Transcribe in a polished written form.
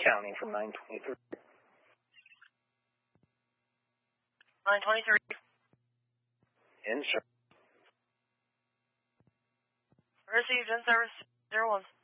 County from 923. 923. In service. Received in service 01.